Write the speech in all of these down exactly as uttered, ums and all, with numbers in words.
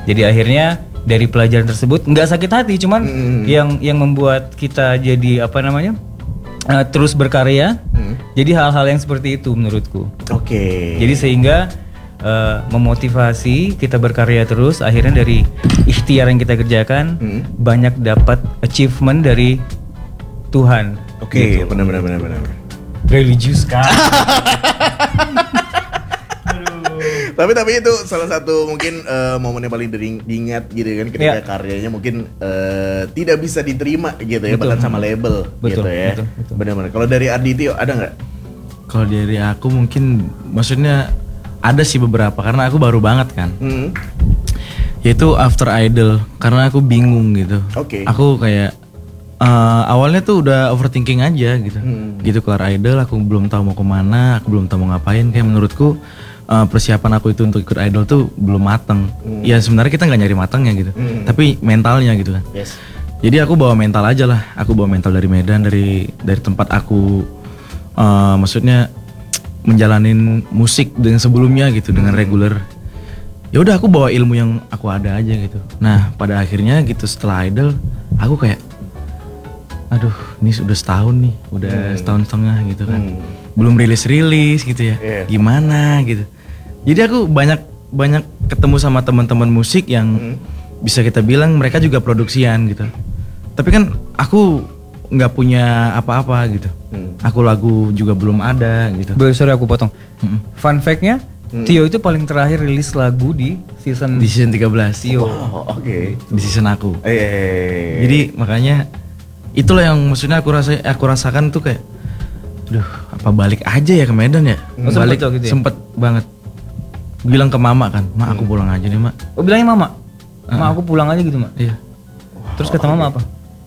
Jadi akhirnya dari pelajaran tersebut nggak sakit hati, cuman hmm. yang yang membuat kita jadi apa namanya uh, terus berkarya. Hmm. Jadi hal-hal yang seperti itu menurutku. Oke. Okay. Jadi sehingga uh, memotivasi kita berkarya terus. Akhirnya dari ikhtiar yang kita kerjakan hmm. banyak dapat achievement dari Tuhan. Oke, okay, gitu. benar benar benar benar. Religius kan. tapi tapi itu salah satu mungkin uh, momen yang paling diingat gitu kan ketika ya. karyanya mungkin uh, tidak bisa diterima gitu ya, betul. bahkan sama label betul, gitu ya. Benar-benar. Kalau dari Arditio ada nggak? Kalau dari aku mungkin maksudnya ada sih beberapa karena aku baru banget kan. Hmm. Yaitu After Idol karena aku bingung gitu. Oke. Okay. Aku kayak Uh, awalnya tuh udah overthinking aja gitu, hmm. gitu kelar idol aku belum tahu mau kemana, aku belum tahu mau ngapain. Kayak menurutku uh, persiapan aku itu untuk ikut idol tuh belum mateng. Hmm. Ya sebenarnya kita nggak nyari matangnya gitu, hmm. tapi mentalnya gitu kan. Yes. Jadi aku bawa mental aja lah, aku bawa mental dari Medan, dari dari tempat aku, uh, maksudnya menjalanin musik dengan sebelumnya gitu, hmm. dengan reguler. Ya udah aku bawa ilmu yang aku ada aja gitu. Nah pada akhirnya gitu setelah idol, aku kayak aduh, ini sudah setahun nih, udah hmm. setahun setengah gitu kan, hmm. belum rilis-rilis gitu ya, yeah. gimana gitu. Jadi aku banyak banyak ketemu sama teman-teman musik yang hmm. bisa kita bilang mereka juga produksian gitu. Tapi kan aku nggak punya apa-apa gitu, hmm. aku lagu juga belum ada gitu. Sorry aku potong. Hmm. Fun fact-nya, hmm. Tio itu paling terakhir rilis lagu di season di season tiga belas. Tio. Wow, oke. Okay. Di season aku. Eh, eh, eh. Jadi makanya itulah yang maksudnya aku rasa aku rasakan tuh kayak duh apa balik aja ya ke Medan ya. Hmm. Balik sempet, gitu ya? sempet banget. Bilang ke mama kan, "Mak, aku pulang aja nih, Mak." Oh, bilangnya mama? Uh-huh. "Mak, aku pulang aja gitu, Mak." Iya. Terus kata mama apa?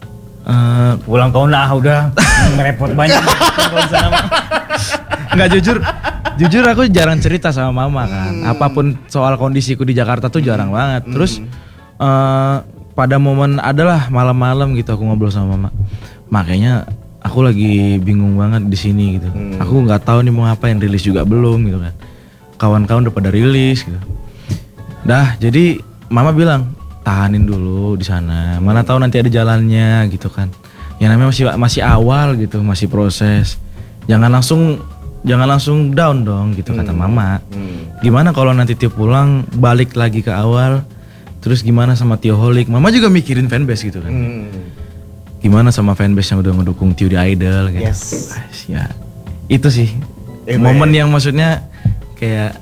Uh, pulang kau nah udah merepot banyak kalau di sana, Mak. Enggak jujur. Jujur aku jarang cerita sama mama kan. Hmm. Apapun soal kondisiku di Jakarta tuh jarang hmm. banget. Terus uh, pada momen adalah malam-malam gitu aku ngobrol sama mama. Makanya aku lagi bingung banget di sini gitu. Hmm. Aku nggak tahu nih mau ngapain, rilis juga belum gitu kan. Kawan-kawan udah pada rilis gitu. Dah, jadi mama bilang tahanin dulu di sana. Mana tahu nanti ada jalannya gitu kan. Yang namanya masih masih awal gitu, masih proses. Jangan langsung jangan langsung down dong gitu hmm. kata mama. Hmm. Gimana kalau nanti Tio pulang balik lagi ke awal? Terus gimana sama Tioholic? Mama juga mikirin fanbase gitu kan. Hmm. Gimana sama fanbase yang udah ngedukung Tio di Idol gitu. Yes. Ya, itu sih. Eh, momen yang maksudnya kayak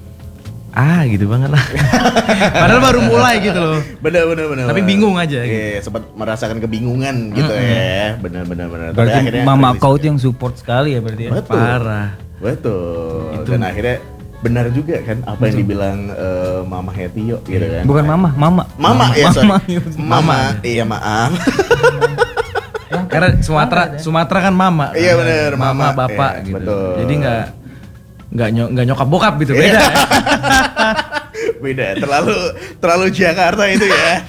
ah gitu banget lah. Padahal baru mulai gitu loh. Bener bener bener. Tapi bingung aja. Iya, gitu. sempat merasakan kebingungan gitu mm-hmm. ya. Bener bener bener. Berarti mama kau yang support sekali ya berarti ya. Betul. Parah. Betul. Itu. Dan akhirnya benar juga kan apa yang dibilang uh, Mama Hetio gitu kan. Bukan mama, mama. Mama, mama ya sorry. Mama, mama. mama. Iya maaf. Karena Sumatera, Sumatera kan mama. Iya benar, mama, mama bapak iya, gitu. Betul. Jadi nggak nggak nyok nggak nyokap bokap gitu, beda. Ya? Beda, terlalu terlalu Jakarta itu ya.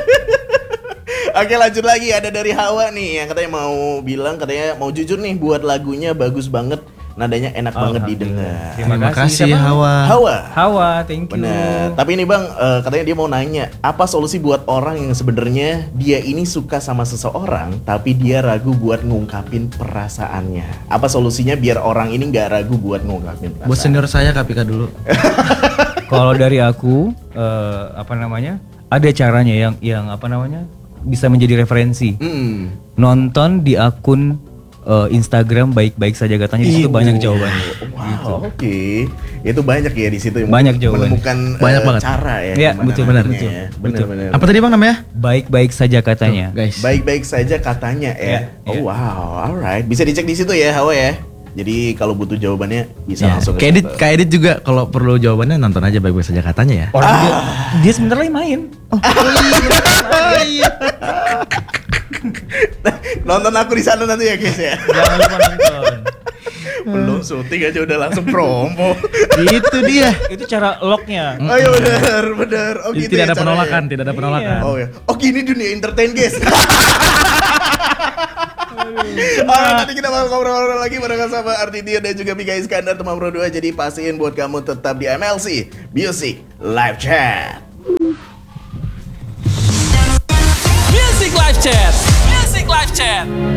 Oke lanjut lagi, ada dari Hawa nih yang katanya mau bilang, katanya mau jujur nih buat lagunya bagus banget. Nadanya enak oh, banget didengar. Terima, Terima kasih Hawa. Hawa. Hawa, thank you. Bener. Tapi ini Bang, uh, katanya dia mau nanya, apa solusi buat orang yang sebenarnya dia ini suka sama seseorang, tapi dia ragu buat ngungkapin perasaannya. Apa solusinya biar orang ini nggak ragu buat ngungkapin perasaan? Buat senior saya Kapika dulu. Kalau dari aku, uh, apa namanya? Ada caranya yang yang apa namanya? Bisa menjadi referensi. Mm. Nonton di akun Uh, Instagram baik-baik saja katanya, di situ banyak jawabannya. Wow, gitu. Oke. Okay. Itu banyak ya di situ yang banyak jawaban. Menemukan banyak uh, banget cara ya. Iya, betul benar. Betul. Benar benar. Apa tadi Bang namanya? Baik-baik saja katanya. Tuh, guys. Baik-baik saja katanya ya. Yeah, oh yeah. Wow, alright. Bisa dicek di situ ya, Hawa ya. Jadi kalau butuh jawabannya bisa yeah. langsung ke Edit, Kak Edit juga kalau perlu jawabannya nonton aja baik-baik saja katanya ya. Orang ah. dia, dia sebentar lagi main. Oh, oh iya. Nonton aku di sana nanti ya guys ya. Jangan lupa nonton. Belum syuting aja udah langsung promo. Itu dia. Itu cara locknya. Oh iya benar benar. Oh gitu. Tidak ya ada penolakan, tidak ada penolakan. Iya. Oh ya. Oh gini dunia entertain guys. Oh, nanti kita bakal ngobrol-ngobrol lagi bareng sama Arditio dan juga Mika Iskandar teman Pro dua. Jadi pastiin buat kamu tetap di M L C Music Live Chat. Buset.